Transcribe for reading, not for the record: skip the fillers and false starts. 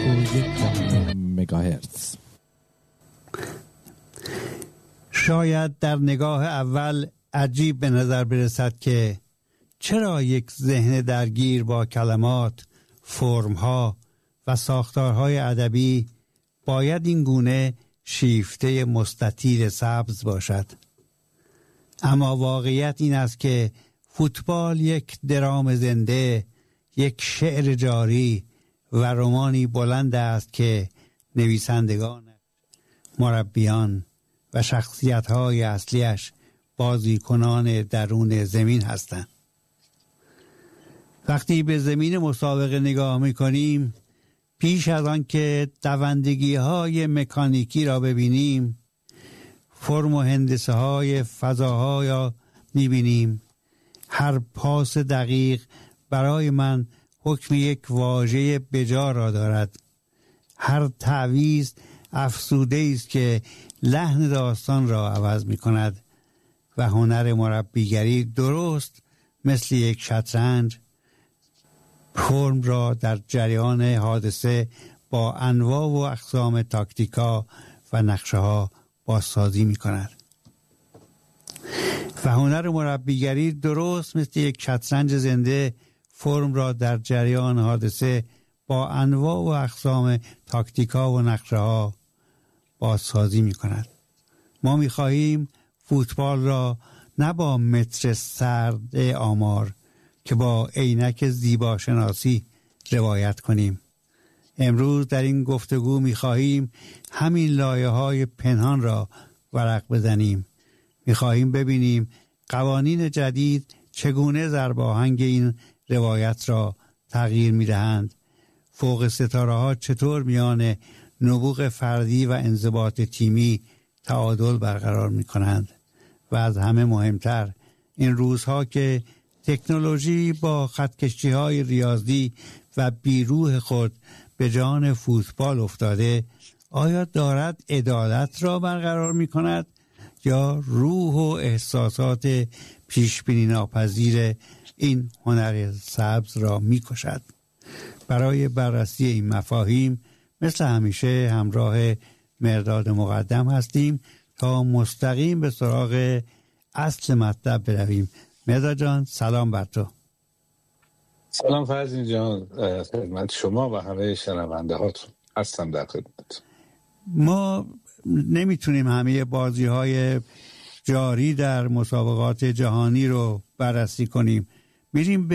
101 مگاهرتز. شاید در نگاه اول عجیب به نظر برسد که چرا یک ذهن درگیر با کلمات، فرمها و ساختارهای ادبی باید این گونه شیفته مستطیل سبز باشد. اما واقعیت این است که فوتبال یک درام زنده، یک شعر جاری و رمانی بلند است که نویسندگان، مربیان و شخصیت‌های اصلیش بازیکنان درون زمین هستند. وقتی به زمین مسابقه نگاه می‌کنیم، پیش از آن که دوندگی‌های مکانیکی را ببینیم، فرم و هندسه‌های فضاها را می‌بینیم. هر پاس دقیق برای من حکم یک واژه بجا را دارد. هر تعویض افسوده است که لحن داستان را عوض می‌کند و هنر مربیگری درست مثل یک شطرنج فرم را در جریان حادثه با انواع و اقسام تاکتیکا و نقشه ها بازسازی می کند. و هنر مربیگری درست مثل یک شطرنج زنده فرم را در جریان حادثه با انواع و اقسام تاکتیکا و نقشه ها بازسازی می کند. ما می خواهیم فوتبال را نه با متر سرد آمار که با عینک زیباشناسی روایت کنیم. امروز در این گفتگو می‌خواهیم همین لایه‌های پنهان را ورق بزنیم. می‌خواهیم ببینیم قوانین جدید چگونه ضرباهنگ این روایت را تغییر می‌دهند. فوق ستاره‌ها چطور میان نبوغ فردی و انضباط تیمی تعادل برقرار می‌کنند. و از همه مهمتر این روزها که تکنولوژی با خطکشی‌های ریاضی و بیروح خود به جان فوتبال افتاده، آیا دارد عدالت را برقرار می کند یا روح و احساسات پیشبینی ناپذیر این هنر سبز را می کشد؟ برای بررسی این مفاهیم مثل همیشه همراه مرداد مقدم هستیم تا مستقیم به سراغ اصل مطلب برویم. مرداد جان سلام بر تو. سلام فرزین جان، خدمت شما و همه شنونده هاتون هستم در خدمت. ما نمیتونیم همه بازی های جاری در مسابقات جهانی رو بررسی کنیم. میریم